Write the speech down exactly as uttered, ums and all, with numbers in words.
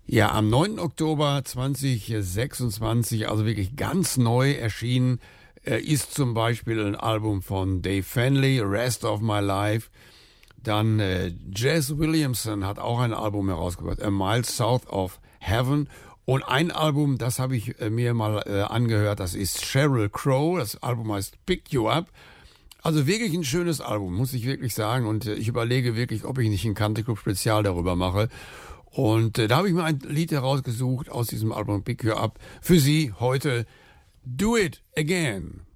Ja, am neunten Oktober zweitausendsechsundzwanzig, also wirklich ganz neu erschienen, äh, ist zum Beispiel ein Album von Dave Fenley, Rest of My Life. Dann äh, Jazz Williamson hat auch ein Album herausgebracht, A Mile South of Heaven. Und ein Album, das habe ich äh, mir mal äh, angehört, das ist Sheryl Crow. Das Album heißt Pick You Up. Also wirklich ein schönes Album, muss ich wirklich sagen. Und äh, ich überlege wirklich, ob ich nicht ein Country Club Spezial darüber mache. Und äh, da habe ich mir ein Lied herausgesucht aus diesem Album Pick You Up für Sie heute. Do It Again.